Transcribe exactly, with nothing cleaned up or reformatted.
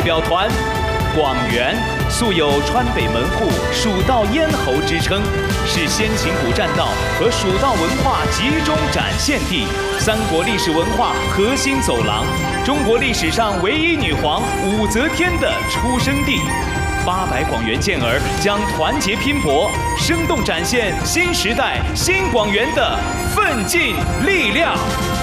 表团。广元素有川北门户、蜀道咽喉之称，是先秦古栈道和蜀道文化集中展现地，三国历史文化核心走廊，中国历史上唯一女皇武则天的出生地。八百广元健儿将团结拼搏，生动展现新时代新广元的奋进力量。